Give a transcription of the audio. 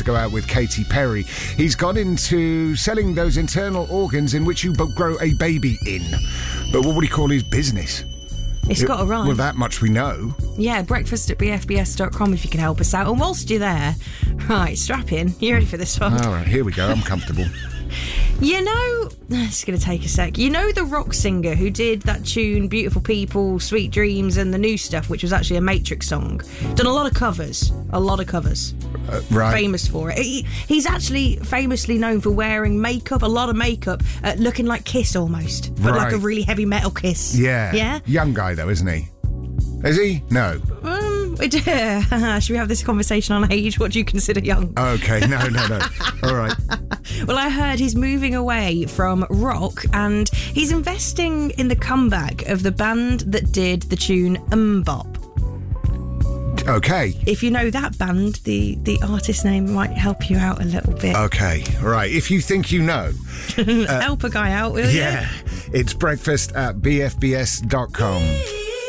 to go out with Katy Perry. He's gone into selling those internal organs in which you grow a baby in. But what would he call his business? It's got a rhyme. Well, that much we know. Yeah, breakfast@bfbs.com if you can help us out. And whilst you're there, right, strap in. You ready for this one? All right, here we go. I'm comfortable. You know, it's going to take a sec. You know the rock singer who did that tune, Beautiful People, Sweet Dreams, and the new stuff, which was actually a Matrix song? Done a lot of covers. Right. Famous for it. He's actually famously known for wearing makeup, a lot of makeup, looking like Kiss almost. But like a really heavy metal Kiss. Yeah. Yeah? Young guy, though, isn't he? Is he? No. Should we have this conversation on age? What do you consider young? Okay, no. All right. Well, I heard he's moving away from rock and he's investing in the comeback of the band that did the tune Bop. Okay. If you know that band, the artist name might help you out a little bit. Okay, right. If you think you know. Help a guy out, will you? Yeah. It's breakfast@bfbs.com.